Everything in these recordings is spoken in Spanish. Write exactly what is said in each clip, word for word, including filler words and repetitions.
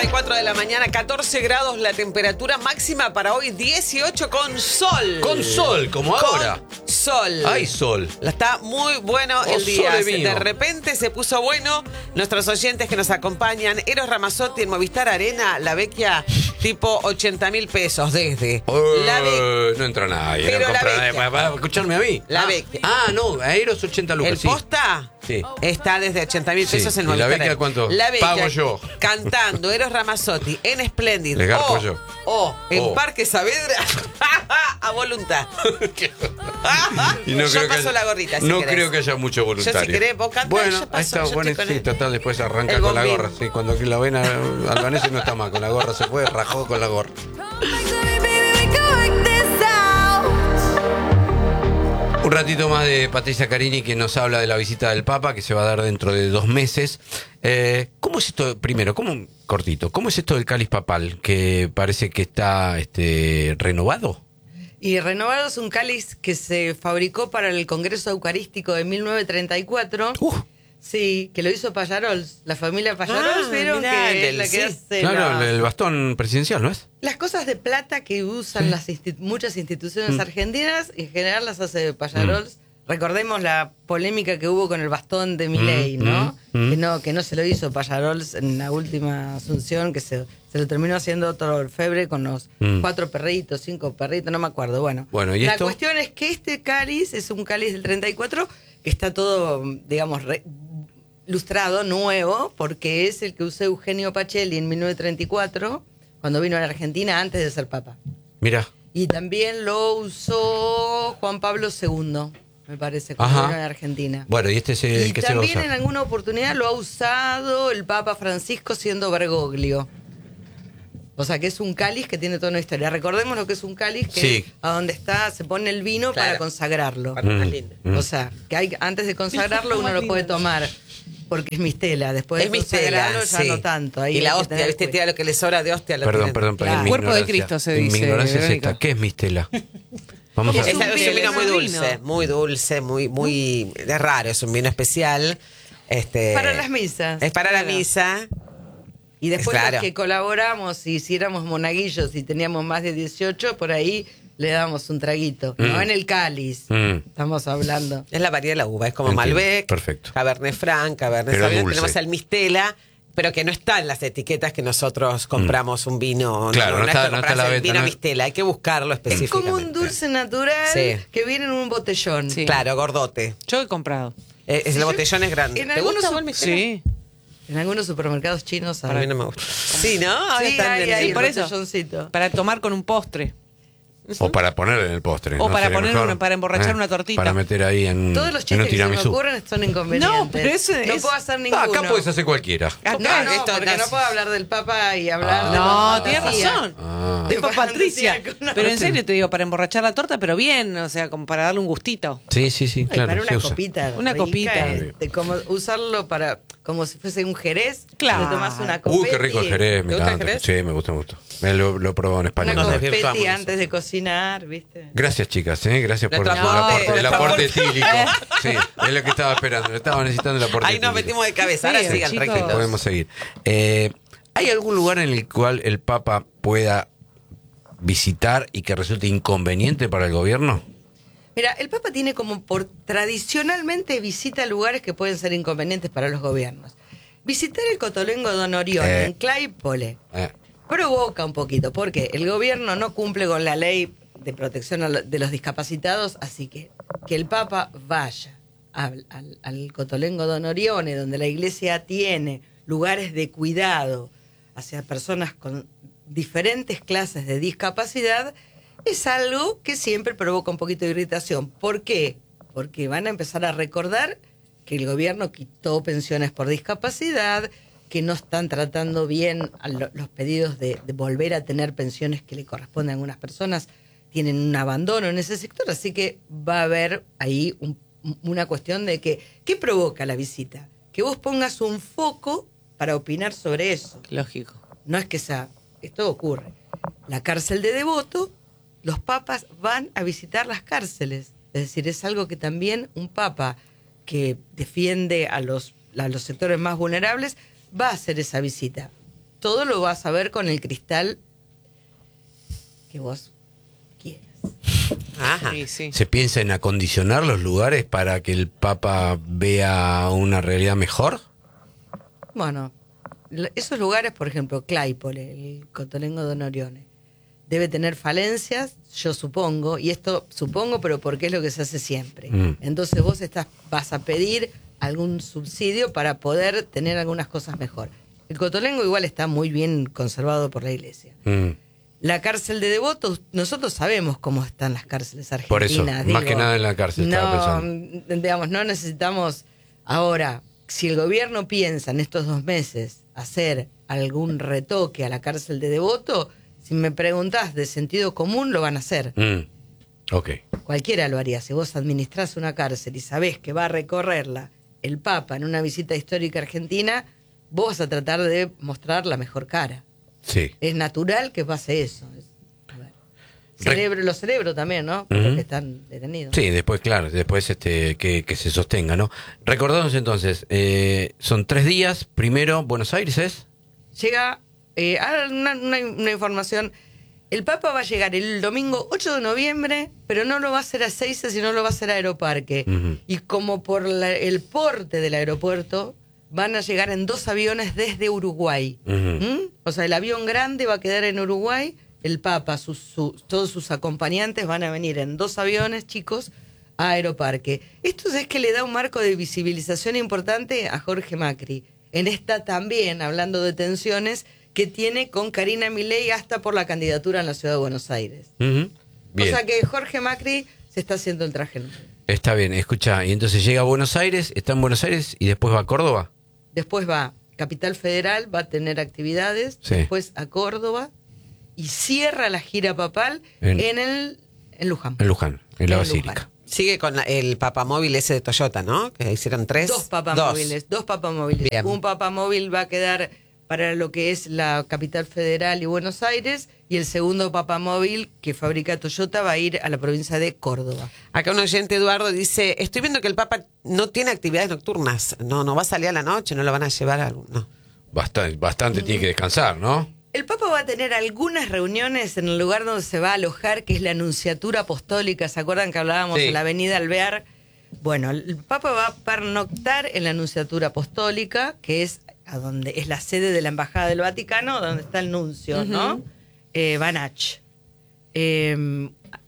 y cuatro de la mañana, catorce grados la temperatura máxima para hoy, dieciocho con sol. Con sol, como Con ahora. sol. Hay sol. Está muy bueno Oh, el día. sole mío. De repente se puso bueno. Nuestros oyentes que nos acompañan, Eros Ramazzotti en Movistar Arena, la vecchia tipo ochenta mil pesos desde. Uh, La ve- no entra nadie, Pero no la compra nadie. vecchia. ¿Va a escucharme a mí? La ah, vecchia. Ah, no, Aeros ochenta lucas, El sí. posta Sí. está desde ochenta mil Sí. pesos en ¿Y la Movistar vecchia Arena. cuánto? La vecchia Pago yo. Cantando Eros Ramazzotti en Splendid. Le garpo o, yo. o en Oh. Parque Saavedra a voluntad. Y no yo creo que paso haya- la gorrita si No querés. creo que haya mucho Yo voluntario. si querés, vos cantás, Bueno, yo paso, ahí está, yo bueno, estoy con sí, el- total, después arranca el con la bombín. gorra. Sí, cuando aquí la ven a Albanese no está mal, con la gorra se fue, rajó con la gorra. Un ratito más de Patricia Carini que nos habla de la visita del Papa que se va a dar dentro de dos meses. Eh, ¿Cómo es esto? Primero, ¿cómo, cortito, ¿cómo es esto del cáliz papal que parece que está este, renovado? Y renovado es un cáliz que se fabricó para el Congreso Eucarístico de mil novecientos treinta y cuatro. Uh, Sí, que lo hizo Pallarols. La familia Pallarols, Ah, vieron mirá, que el es la que sí. hace claro, la- el bastón presidencial, ¿no es? las cosas de plata que usan las insti- muchas instituciones Mm. argentinas, en general las hace Pallarols. Recordemos la polémica que hubo con el bastón de Milei, Mm, ¿no? mm, mm. Que no que no se lo hizo Pallarols en la última asunción, que se, se lo terminó haciendo otro orfebre con los Mm. cuatro perritos, cinco perritos, no me acuerdo. Bueno, Bueno, ¿y la esto? cuestión es que este cáliz es un cáliz del treinta y cuatro que está todo, digamos, re- lustrado, nuevo, porque es el que usó Eugenio Pacelli en mil novecientos treinta y cuatro, cuando vino a la Argentina antes de ser papa. Mira. Y también lo usó Juan Pablo segundo, me parece, cuando Ajá. vino a la Argentina. Bueno, y este es el Y que se va a también usar. en alguna oportunidad lo ha usado el Papa Francisco siendo Bergoglio. O sea, que es un cáliz que tiene toda una historia. Recordemos lo que es un cáliz, que Sí. es a donde está, se pone el vino Claro. para consagrarlo. Para más Mm, lindo. mm. O sea, que hay, antes de consagrarlo uno lo puede tomar porque es mistela. Después Es de consagrarlo mistela, ya sí. no tanto. Ahí y hay la que hostia, tener ¿viste? cuidado. Tira lo que le sobra de hostia. Lo Perdón, tiene. perdón, perdón. Claro. mi Cuerpo de ignorancia- Cristo se Mi dice, ignorancia es Verónica. esta. ¿Qué es mistela? Vamos a Es, Es un, un es un vino, vino muy es un dulce, vino. muy dulce, muy, muy, es raro, es un vino especial. Este, Para las misas. Es para la Claro. misa. Y después Claro. los que colaboramos y hiciéramos monaguillos y teníamos más de dieciocho, por ahí le damos un traguito. Mm. No en el cáliz. Mm. Estamos hablando. Es la variedad de la uva, es como Entiendo, Malbec, perfecto. Cabernet Franc, Cabernet Pero Sauvignon, dulce. tenemos el Mistela, pero que no está en las etiquetas que nosotros compramos un vino. Claro, no es está- que no está compras a la el venta, vino no- Mistela, hay que buscarlo Es específicamente. como un dulce natural Sí. que viene en un botellón. Sí. Claro, gordote. Yo he comprado. Eh, es- Sí, el yo- botellón es grande. en ¿Te algunos gusta su- vos el Mistela? Sí. En algunos supermercados chinos Para mí no me gusta. Sí, ¿no? Ahora Sí, están hay, en- hay por eso. botelloncito. Para tomar con un postre. O para poner en el postre. O ¿no? para Sería poner mejor. una- para emborrachar una tortita. Para meter ahí en, Todos los en chistes un que se me tiramisú. ocurren son inconvenientes. No, pero eso No es- puedo hacer Ah, ninguno. acá puedes hacer cualquiera. Acá No, no, Esto porque no no es- puedo hablar del Papa y hablar Ah. de No, la tienes fantasía. razón. Ah. Es para Patricia. fantasía con una- Pero en serio te digo, para emborrachar la torta, pero bien, o sea, como para darle un gustito. Sí, sí, sí, Ay, claro. para se una usa. copita. Una rica, copita. este, como usarlo para, como si fuese un jerez. Claro. Le tomás una copeta. Uy, qué rico el jerez, me ¿Te gusta el encanta. jerez? Sí, me gusta, me gusta. Me lo, lo he probado en España. Una Nos también. desvirtuamos copeti eso. antes de cocinar, ¿viste? Gracias, chicas, ¿eh? Gracias por, Nuestro por el aporte, aporte, el nuestro aporte aporte. etílico. Sí, es lo que estaba esperando. Estaba necesitando el aporte Ahí nos etílico. metimos de cabeza. Ahora Sí, sigan chicos. tranquilos. Podemos seguir. Eh, ¿Hay algún lugar en el cual el Papa pueda visitar y que resulte inconveniente para el gobierno? Mira, el Papa tiene como por tradicionalmente visita lugares que pueden ser inconvenientes para los gobiernos. Visitar el Cotolengo Don Orión Eh. en Claypole Eh, provoca un poquito, porque el gobierno no cumple con la ley de protección a lo- de los discapacitados, así que que el Papa vaya al, al, al Cotolengo Don Orione, donde la iglesia tiene lugares de cuidado hacia personas con diferentes clases de discapacidad, es algo que siempre provoca un poquito de irritación. ¿Por qué? Porque van a empezar a recordar que el gobierno quitó pensiones por discapacidad, que no están tratando bien a lo- los pedidos de, de volver a tener pensiones que le corresponden a algunas personas, tienen un abandono en ese sector, así que va a haber ahí un- una cuestión de que, ¿qué provoca la visita? Que vos pongas un foco para opinar sobre eso. Lógico. No es que sea, esto ocurre. La cárcel de Devoto, los papas van a visitar las cárceles. Es decir, es algo que también un papa que defiende a los, a los sectores más vulnerables va a hacer esa visita. todo lo vas a ver con el cristal que vos quieras. Ajá. Sí, sí. ¿Se piensa en acondicionar los lugares para que el Papa vea una realidad mejor? Bueno, lo- esos lugares, por ejemplo, Claypole, el Cotolengo de Norione, debe tener falencias, yo supongo, y esto supongo, pero porque es lo que se hace siempre. Mm. Entonces vos estás, vas a pedir algún subsidio para poder tener algunas cosas mejor. El Cotolengo igual está muy bien conservado por la iglesia. Mm. La cárcel de Devotos, nosotros sabemos cómo están las cárceles argentinas. Por eso, más digo. que nada en la cárcel, No, estaba pensando. digamos, no necesitamos. Ahora, si el gobierno piensa en estos dos meses hacer algún retoque a la cárcel de Devoto, si me preguntás de sentido común, lo van a hacer. Mm. Ok. Cualquiera lo haría. Si vos administrás una cárcel y sabés que va a recorrerla el Papa en una visita histórica argentina, vos vas a tratar de mostrar la mejor cara. Sí. Es natural que pase eso. Es- a ver. Re- Celebro, lo celebro también, ¿no? Por Ujú. los que están detenidos. Sí, después, claro, después este que, que se sostenga, ¿no? Recordamos entonces, eh, son tres días. Primero, Buenos Aires es. Llega, eh, ah, una, una- una información, el Papa va a llegar el domingo ocho de noviembre, pero no lo va a hacer a Ezeiza, sino lo va a hacer a Aeroparque. Ujú. Y como por la- el porte del aeropuerto, van a llegar en dos aviones desde Uruguay. Ujú. ¿Mm? O sea, el avión grande va a quedar en Uruguay, el Papa, sus, sus- todos sus acompañantes van a venir en dos aviones, chicos, a Aeroparque. Esto es que le da un marco de visibilización importante a Jorge Macri. En esta también, hablando de tensiones, que tiene con Karina Milei hasta por la candidatura en la Ciudad de Buenos Aires. Ujú. Bien. O sea que Jorge Macri se está haciendo el traje nuevo. Está bien, escucha, y entonces llega a Buenos Aires, está en Buenos Aires y después va a Córdoba. Después va Capital Federal, va a tener actividades, Sí. después a Córdoba y cierra la gira papal En- en, el en Luján. En Luján, en la En Basílica. Luján. Sigue con la- el papamóvil ese de Toyota, ¿no? Que hicieron tres. Dos papamóviles, dos papamóviles. Bien. Un papamóvil va a quedar para lo que es la Capital Federal y Buenos Aires, y el segundo papamóvil que fabrica Toyota va a ir a la provincia de Córdoba. Acá un oyente, Eduardo, dice, estoy viendo que el Papa no tiene actividades nocturnas. No, no va a salir a la noche, no lo van a llevar a algún... No. Bastante, bastante tiene que descansar, ¿no? El Papa va a tener algunas reuniones en el lugar donde se va a alojar, que es la Anunciatura Apostólica. ¿Se acuerdan que hablábamos Sí. en la Avenida Alvear? Bueno, el Papa va a pernoctar en la Anunciatura Apostólica, que es a donde es la sede de la Embajada del Vaticano, donde está el nuncio, ¿no? Eh, Banach. Eh,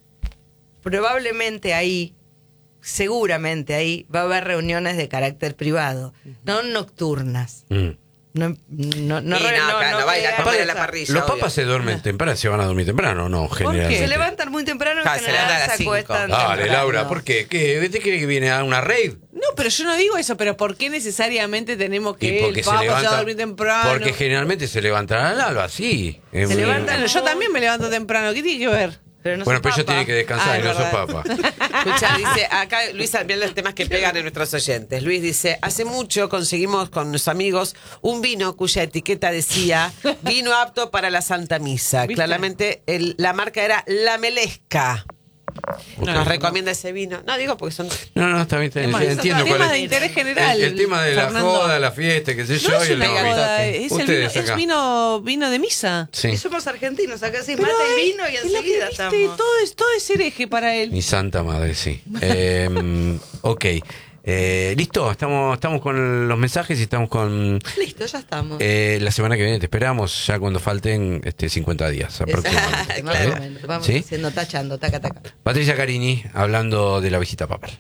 probablemente ahí, seguramente ahí, va a haber reuniones de carácter privado, no nocturnas. Mm. No, no, no, Y re- no, acá no va a ir a crean- comer a la o sea, parrilla. Los obvio. papas se duermen temprano, se van a dormir temprano, ¿no? Generalmente. Se levantan muy temprano, en Ah, se general levantan a se, las cinco. acuestan Dale, temprano. Laura, ¿por qué? ¿Qué? ¿Te cree que viene a una raid? No, pero yo no digo eso, pero ¿por qué necesariamente tenemos Y que el Papa se va a dormir temprano? Porque generalmente se levantan al alba, sí. Es Se muy- levantan- Bueno, yo también me levanto temprano, ¿qué tiene que ver? Pero no Bueno, sos pero ella papa. tiene que descansar Ah, y es no sos verdad. papa. Escucha, dice, acá Luis, viendo los temas que pegan en nuestros oyentes. Luis dice, hace mucho conseguimos con nuestros amigos un vino cuya etiqueta decía vino apto para la Santa Misa. ¿Viste? Claramente el- la marca era La Melesca. Ok. Nos recomienda ese vino. No, digo porque son... No, no, está bien, está bien. Temas- Entiendo temas cuál es. de interés general, El, el tema de la Fernando. joda, la fiesta, qué sé yo, No es y el una novio. joda, es, el vino, Ustedes es acá. vino, vino de misa. Sí. Y somos argentinos, acá sí, Pero mata el ay, vino y es lo que enseguida viste, estamos. todo es, todo es hereje para él. Mi santa madre, sí. Eh, ok. Eh, listo, estamos, estamos con los mensajes y estamos con Listo, ya estamos. eh, la semana que viene. Te esperamos ya cuando falten este, cincuenta días aproximadamente. Más ¿Está o bien? menos, vamos ¿Sí? haciendo, tachando, taca, taca. Patricia Carini, hablando de la visita papal.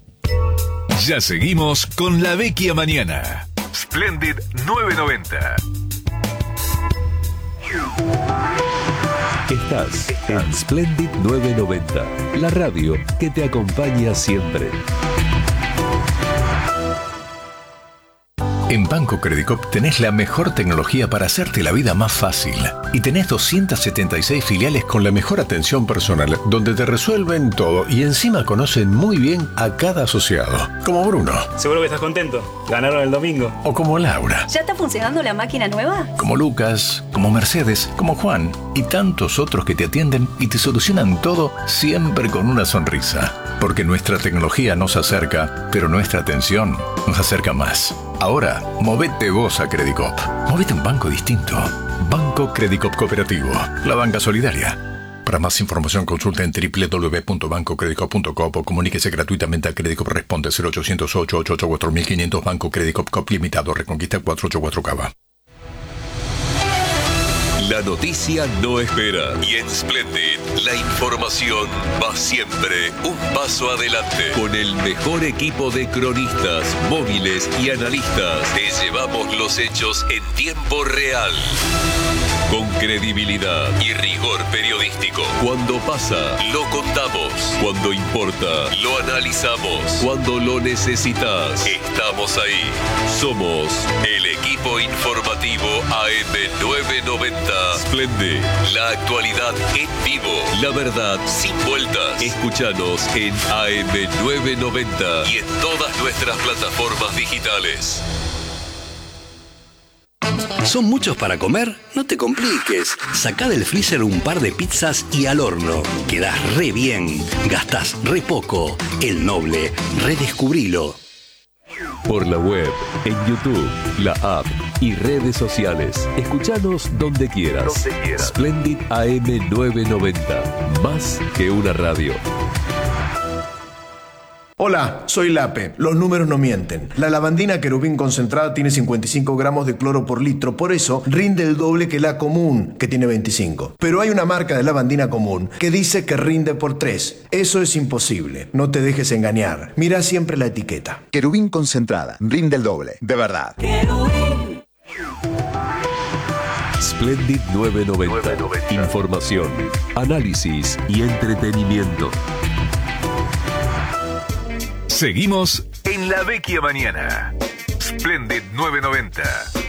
Ya seguimos con La Vecchia Mañana. Splendid novecientos noventa. Estás en Splendid novecientos noventa, la radio que te acompaña siempre. En Banco Credicop tenés la mejor tecnología para hacerte la vida más fácil. Y tenés doscientas setenta y seis filiales con la mejor atención personal, donde te resuelven todo y encima conocen muy bien a cada asociado. Como Bruno. Seguro que estás contento. Ganaron el domingo. O como Laura. ¿Ya está funcionando la máquina nueva? Como Lucas, como Mercedes, como Juan y tantos otros que te atienden y te solucionan todo siempre con una sonrisa. Porque nuestra tecnología nos acerca, pero nuestra atención nos acerca más. Ahora, movete vos a Credicop. Movete a un banco distinto. Banco Credicop Cooperativo. La banca solidaria. Para más información consulta en doble u doble u doble u punto banco credicop punto com o comuníquese gratuitamente a Credicop. Responde cero ochocientos ocho, ochocientos ochenta y cuatro mil quinientos. Banco Credicop Cop Limitado. Reconquista cuatrocientos ochenta y cuatro Cava. La noticia no espera y en Splendid la información va siempre un paso adelante. Con el mejor equipo de cronistas, móviles y analistas, te llevamos los hechos en tiempo real. Con credibilidad y rigor periodístico. Cuando pasa, lo contamos. Cuando importa, lo analizamos. Cuando lo necesitas, estamos ahí. Somos el equipo informativo A M novecientos noventa. Splendid, la actualidad en vivo. La verdad sin vueltas. Escúchanos en A M novecientos noventa y en todas nuestras plataformas digitales. ¿Son muchos para comer? No te compliques. Sacá del freezer un par de pizzas y al horno. Quedás re bien. Gastás re poco. El Noble. Redescubrilo. Por la web, en YouTube, la app y redes sociales. Escuchanos donde quieras. Donde quieras. Splendid A M novecientos noventa. Más que una radio. Hola, soy Lape. Los números no mienten. La lavandina querubín concentrada tiene cincuenta y cinco gramos de cloro por litro, por eso rinde el doble que la común, que tiene veinticinco. Pero hay una marca de lavandina común que dice que rinde por tres. Eso es imposible. No te dejes engañar. Mira siempre la etiqueta. Querubín concentrada. Rinde el doble. De verdad. Splendid novecientos noventa. Información, análisis y entretenimiento. Seguimos en La Vecchia Mañana. Splendid novecientos noventa.